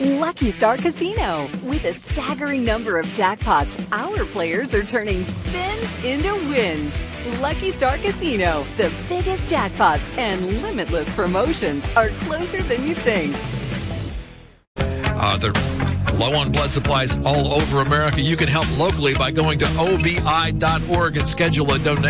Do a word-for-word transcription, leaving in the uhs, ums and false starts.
Lucky Star Casino. With a staggering number of jackpots, our players are turning spins into wins. Lucky Star Casino. The biggest jackpots and limitless promotions are closer than you think. Uh, they're low on blood supplies all over America. You can help locally by going to O B I dot org and schedule a donation.